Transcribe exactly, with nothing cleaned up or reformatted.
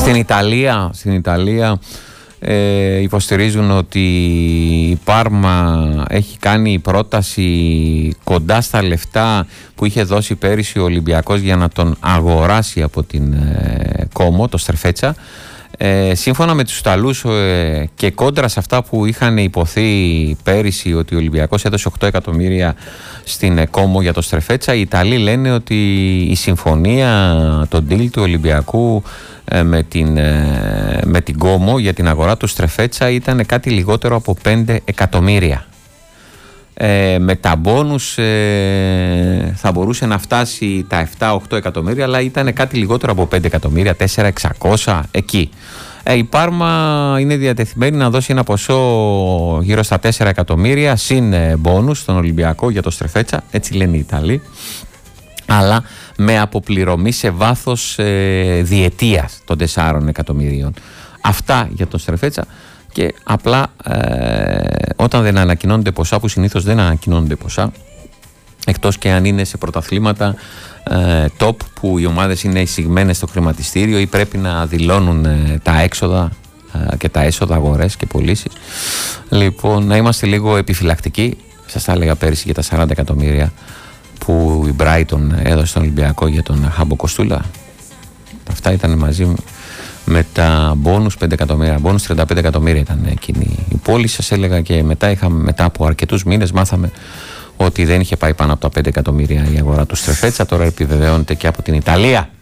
Στην Ιταλία, στην Ιταλία ε, υποστηρίζουν ότι η Πάρμα έχει κάνει πρόταση κοντά στα λεφτά που είχε δώσει πέρυσι ο Ολυμπιακός για να τον αγοράσει από την ε, Κόμο, το Στρεφέτσα. Ε, σύμφωνα με τους Ιταλούς ε, και κόντρα σε αυτά που είχαν υποθεί πέρυσι ότι ο Ολυμπιακός έδωσε οκτώ εκατομμύρια στην ε, Κόμο για το Στρεφέτσα, οι Ιταλοί λένε ότι η συμφωνία, το deal του Ολυμπιακού ε, με, την, ε, με την Κόμο για την αγορά του Στρεφέτσα ήταν κάτι λιγότερο από πέντε εκατομμύρια. Ε, με τα μπόνους ε, θα μπορούσε να φτάσει τα επτά οκτώ εκατομμύρια, αλλά ήταν κάτι λιγότερο από πέντε εκατομμύρια, τέσσερα χιλιάδες εξακόσια εκεί. Ε, η Πάρμα είναι διατεθειμένη να δώσει ένα ποσό γύρω στα τέσσερα εκατομμύρια συν ε, μπόνους στον Ολυμπιακό για το Στρεφέτσα, έτσι λένε οι Ιταλοί, αλλά με αποπληρωμή σε βάθος ε, διετίας των τεσσάρων εκατομμυρίων. Αυτά για τον Στρεφέτσα. Και απλά ε, όταν δεν ανακοινώνονται ποσά, που συνήθως δεν ανακοινώνονται ποσά, εκτός και αν είναι σε πρωταθλήματα ε, top που οι ομάδες είναι εισηγμένες στο χρηματιστήριο ή πρέπει να δηλώνουν ε, τα έξοδα ε, και τα έσοδα, αγορές και πωλήσεις. Λοιπόν, να είμαστε λίγο επιφυλακτικοί. Σας τα έλεγα πέρυσι για τα σαράντα εκατομμύρια που η Brighton έδωσε στον Ολυμπιακό για τον Χάμπο Κοστούλα. Αυτά ήταν μαζί με τα μπόνους πέντε εκατομμύρια, μπόνους τριάντα πέντε εκατομμύρια ήταν εκείνη η πόλη. Σας έλεγα και μετά, είχαμε, μετά από αρκετούς μήνες μάθαμε ότι δεν είχε πάει πάνω από τα πέντε εκατομμύρια η αγορά του Στρεφέτσα. Τώρα επιβεβαιώνεται και από την Ιταλία.